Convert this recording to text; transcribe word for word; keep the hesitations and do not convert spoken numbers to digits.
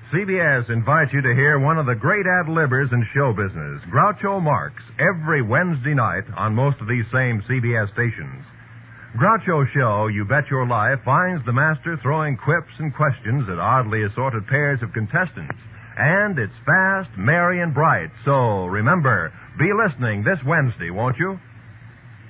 C B S invites you to hear one of the great ad-libbers in show business, Groucho Marx, every Wednesday night on most of these same C B S stations. Groucho's show, You Bet Your Life, finds the master throwing quips and questions at oddly assorted pairs of contestants. And it's fast, merry, and bright. So, remember, be listening this Wednesday, won't you?